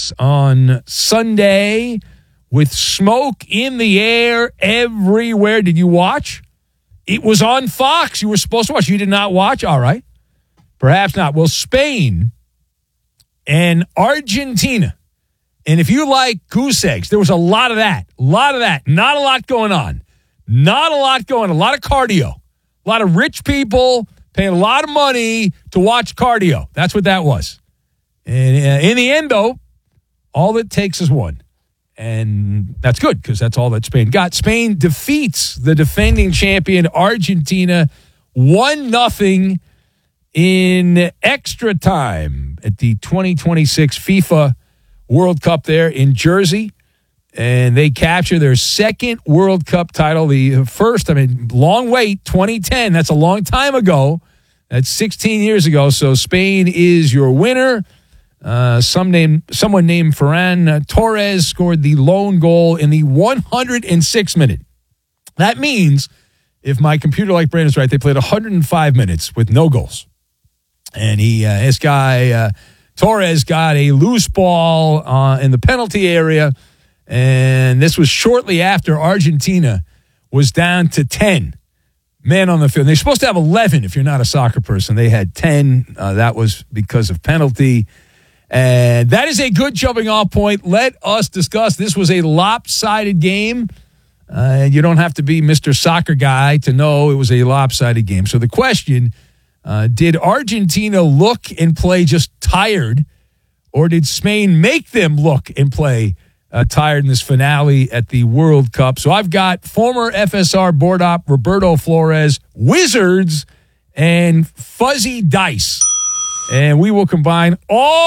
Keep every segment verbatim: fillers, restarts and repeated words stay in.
Fox on Sunday with smoke in the air everywhere. Did you watch? It was on Fox. You were supposed to watch. You did not watch? All right. Perhaps not. Well, Spain and Argentina. And if you like goose eggs, there was a lot of that. A lot of that. Not a lot going on. Not a lot going on. A lot of cardio. A lot of rich people paying a lot of money to watch cardio. That's what that was. And uh, in the end, though, all it takes is one. And that's good because that's all that Spain got. Spain defeats the defending champion Argentina one nothing in extra time at the twenty twenty-six FIFA World Cup there in Jersey. And they capture their second World Cup title. The first, I mean, long wait, twenty ten. That's a long time ago. That's sixteen years ago. So Spain is your winner. Uh, some name, someone named Ferran uh, Torres scored the lone goal in the one hundred sixth minute. That means, if my computer like brain is right, they played one hundred five minutes with no goals. And he, uh, this guy, uh, Torres, got a loose ball uh, in the penalty area. And this was shortly after Argentina was down to ten men on the field. They're supposed to have eleven if you're not a soccer person. They had ten. Uh, that was because of penalty. And that is a good jumping off point. Let us discuss. This was a lopsided game. Uh, and you don't have to be Mister Soccer Guy to know it was a lopsided game. So the question, uh, did Argentina look and play just tired, or did Spain make them look and play uh, tired in this finale at the World Cup? So I've got former F S R board op Roberto Flores, Wizards, and Fuzzy Dice. And we will combine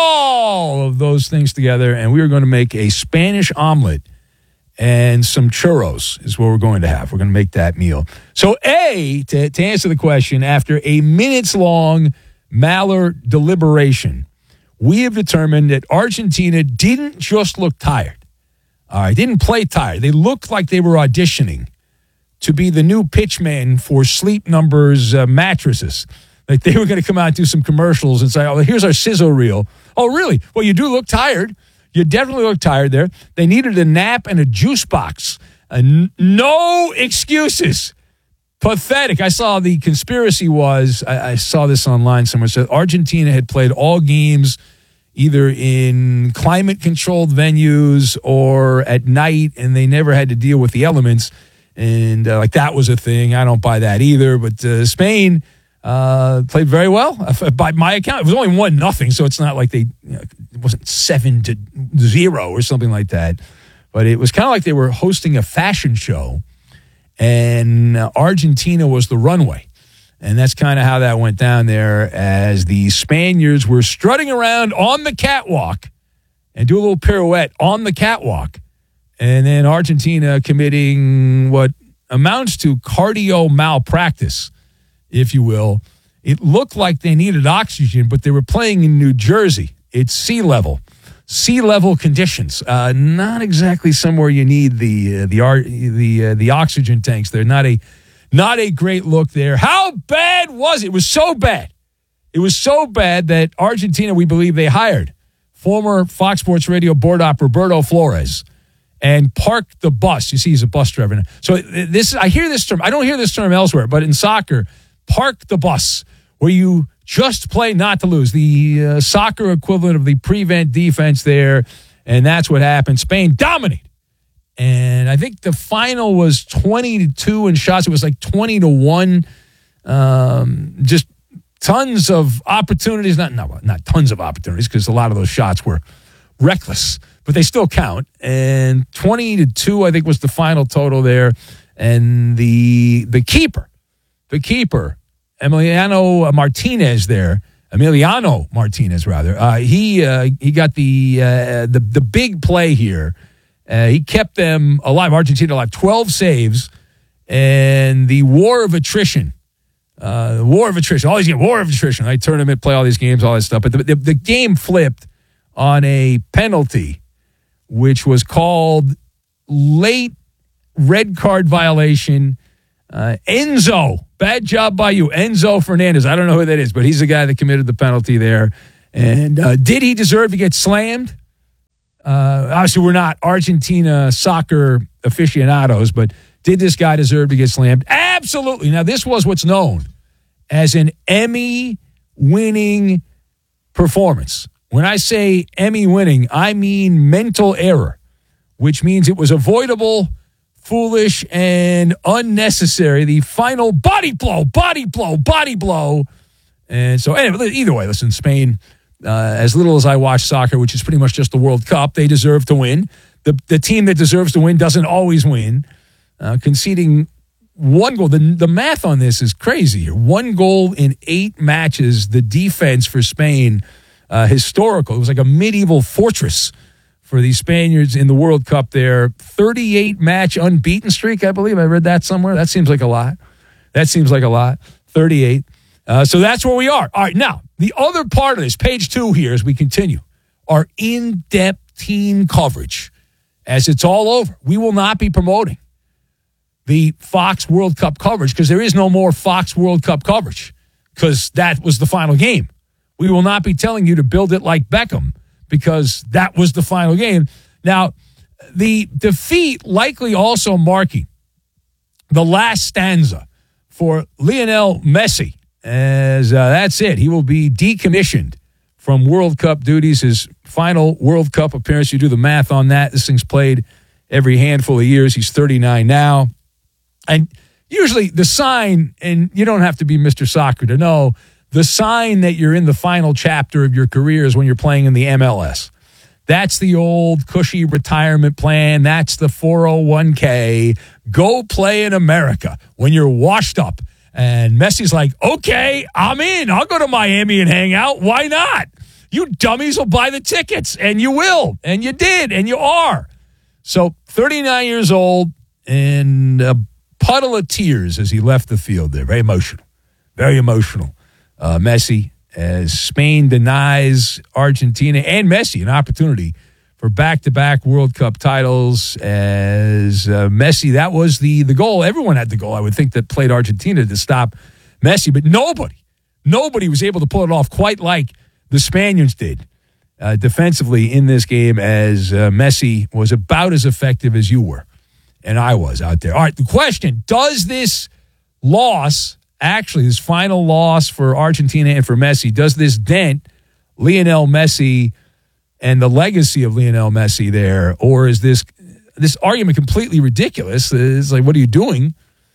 all of those things together, and we are going to make a Spanish omelet and some churros is what we're going to have. We're going to make that meal. So, A, to, to answer the question, after a minutes-long Maller deliberation, we have determined that Argentina didn't just look tired. All right, didn't play tired. They looked like they were auditioning to be the new pitchman for Sleep Number's uh, mattresses. Like they were going to come out and do some commercials and say, oh, here's our sizzle reel. Oh, really? Well, you do look tired. You definitely look tired there. They needed a nap and a juice box. Uh, n- no excuses. Pathetic. I saw the conspiracy was, I, I saw this online somewhere, said Argentina had played all games either in climate-controlled venues or at night, and they never had to deal with the elements. And uh, like that was a thing. I don't buy that either. But uh, Spain... Uh, played very well. By my account, it was only one nothing, so it's not like they, you know, it wasn't seven to zero or something like that. But it was kind of like they were hosting a fashion show, and uh, Argentina was the runway. And that's kind of how that went down there as the Spaniards were strutting around on the catwalk and do a little pirouette on the catwalk. And then Argentina committing what amounts to cardio malpractice, if you will. It looked like they needed oxygen, but they were playing in New Jersey. It's sea level, sea level conditions. Uh, not exactly somewhere you need the uh, the the uh, the oxygen tanks. They're not a not a great look there. How bad was it? It was so bad. It was so bad that Argentina, we believe, they hired former Fox Sports Radio board op Roberto Flores and parked the bus. You see, he's a bus driver now. So this, I hear this term. I don't hear this term elsewhere, but in soccer, park the bus, where you just play not to lose. The uh, soccer equivalent of the prevent defense there, and that's what happened. Spain dominated. And I think the final was twenty to two in shots. It was like twenty to one. Um, just tons of opportunities. Not, not, not tons of opportunities, because a lot of those shots were reckless, but they still count. And twenty to two, I think, was the final total there. And the the keeper, the keeper, Emiliano Martinez there, Emiliano Martinez, rather. Uh, he uh, he got the, uh, the the big play here. Uh, he kept them alive, Argentina alive, twelve saves, and the war of attrition. Uh, war of attrition. Always get war of attrition. I tournament, play all these games, all that stuff. But the, the, the game flipped on a penalty, which was called late red card violation. Uh, Enzo, bad job by you. Enzo Fernandez. I don't know who that is, but he's the guy that committed the penalty there. And uh, did he deserve to get slammed? Uh, obviously, we're not Argentina soccer aficionados, but did this guy deserve to get slammed? Absolutely. Now, this was what's known as an Emmy-winning performance. When I say Emmy-winning, I mean mental error, which means it was avoidable, foolish, and unnecessary. The final body blow, body blow, body blow. And so, anyway, either way, listen, Spain, uh, as little as I watch soccer, which is pretty much just the World Cup, they deserve to win. The, the team that deserves to win doesn't always win. Uh, conceding one goal. The, the math on this is crazy here. One goal in eight matches. The defense for Spain, uh, historical. It was like a medieval fortress for the Spaniards in the World Cup there. thirty-eight match unbeaten streak, I believe. I read that somewhere. That seems like a lot. That seems like a lot. thirty-eight. Uh, so that's where we are. All right, now, the other part of this, page two here as we continue, our in-depth team coverage. As it's all over, we will not be promoting the Fox World Cup coverage because there is no more Fox World Cup coverage because that was the final game. We will not be telling you to build it like Beckham because that was the final game. Now, the defeat likely also marking the last stanza for Lionel Messi, as uh, that's it. He will be decommissioned from World Cup duties, his final World Cup appearance. You do the math on that. This thing's played every handful of years. He's thirty-nine now. And usually the sign, and you don't have to be Mister Soccer to know, the sign that you're in the final chapter of your career is when you're playing in the M L S. That's the old cushy retirement plan. That's the four oh one k. Go play in America when you're washed up. And Messi's like, okay, I'm in. I'll go to Miami and hang out. Why not? You dummies will buy the tickets, and you will, and you did, and you are. So thirty-nine years old and a puddle of tears as he left the field there. Very emotional. Very emotional. Uh, Messi, as Spain denies Argentina and Messi an opportunity for back-to-back World Cup titles. As uh, Messi, that was the, the goal. Everyone had the goal, I would think, that played Argentina to stop Messi. But nobody, nobody was able to pull it off quite like the Spaniards did uh, defensively in this game, as uh, Messi was about as effective as you were and I was out there. All right, the question, does this loss, actually this final loss for Argentina and for Messi, does this dent Lionel Messi and the legacy of Lionel Messi there, or is this this argument completely ridiculous? It's like, what are you doing?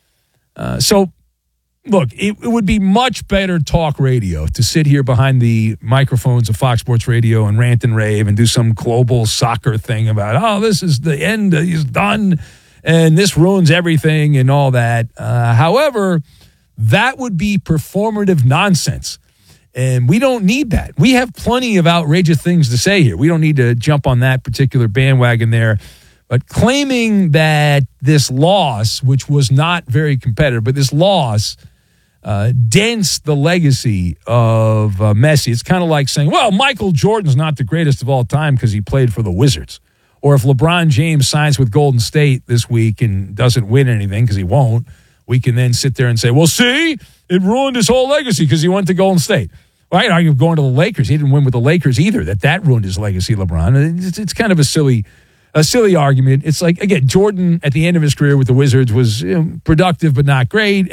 Uh, so, look, it, it would be much better talk radio to sit here behind the microphones of Fox Sports Radio and rant and rave and do some global soccer thing about, oh, this is the end, he's done, and this ruins everything and all that. Uh, however, that would be performative nonsense. And we don't need that. We have plenty of outrageous things to say here. We don't need to jump on that particular bandwagon there. But claiming that this loss, which was not very competitive, but this loss uh, dents the legacy of uh, Messi. It's kind of like saying, well, Michael Jordan's not the greatest of all time because he played for the Wizards. Or if LeBron James signs with Golden State this week and doesn't win anything because he won't, we can then sit there and say, well, see, it ruined his whole legacy because he went to Golden State. Right? Are you going to the Lakers? He didn't win with the Lakers either. That that ruined his legacy, LeBron. It's, it's kind of a silly, a silly argument. It's like, again, Jordan at the end of his career with the Wizards was, you know, productive but not great,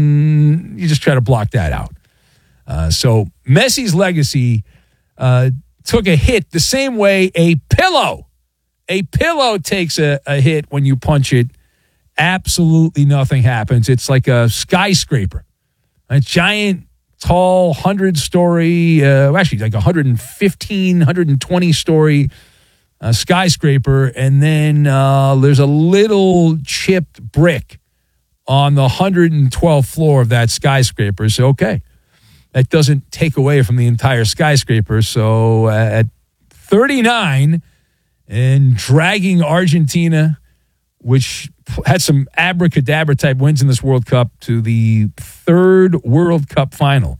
and you just try to block that out. Uh, so Messi's legacy uh, took a hit the same way a pillow, a pillow takes a, a hit when you punch it. Absolutely nothing happens. It's like a skyscraper, a giant, tall, hundred-story, uh, actually like one hundred fifteen, one hundred twenty story uh, skyscraper, and then uh, there's a little chipped brick on the one hundred twelfth floor of that skyscraper. So, okay, that doesn't take away from the entire skyscraper. So, uh, at thirty-nine and dragging Argentina, which had some abracadabra-type wins in this World Cup, to the third World Cup final.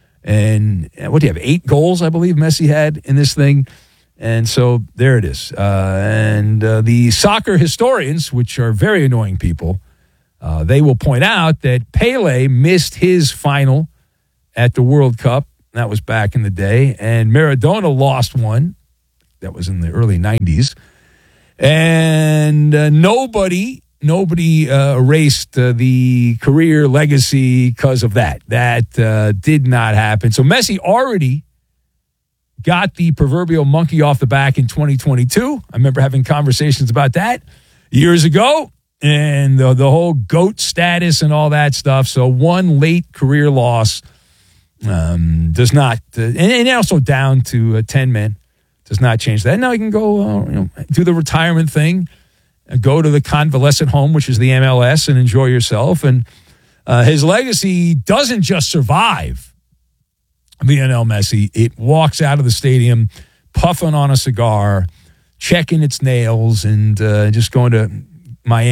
And what do you have, eight goals, I believe, Messi had in this thing. And so there it is. Uh, and uh, the soccer historians, which are very annoying people, uh, they will point out that Pele missed his final at the World Cup. That was back in the day. And Maradona lost one that was in the early nineties. And uh, nobody, nobody uh, erased uh, the career legacy because of that. That uh, did not happen. So Messi already got the proverbial monkey off the back in twenty twenty-two. I remember having conversations about that years ago, and the, the whole GOAT status and all that stuff. So one late career loss um, does not, uh, and, and also down to uh, ten men. Does not change that. Now you can go uh, you know, do the retirement thing, uh, go to the convalescent home, which is the M L S, and enjoy yourself. And uh, his legacy doesn't just survive Lionel Messi. It walks out of the stadium puffing on a cigar, checking its nails, and uh, just going to Miami.